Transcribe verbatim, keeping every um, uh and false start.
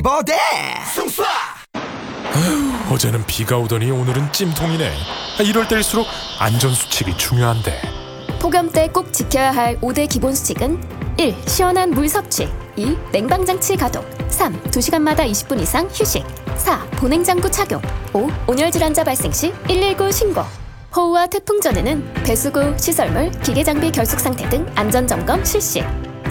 리버대 숭쏴. 어제는 비가 오더니 오늘은 찜통이네. 아, 이럴 때일수록 안전수칙이 중요한데. 폭염 때 꼭 지켜야 할 오 대 기본 수칙은 일. 시원한 물 섭취. 이. 냉방장치 가동. 삼. 두 시간마다 이십 분 이상 휴식. 사. 보냉장구 착용. 오. 온열질환자 발생 시 일일구 신고. 호우와 태풍 전에는 배수구, 시설물, 기계장비 결속 상태 등 안전점검 실시.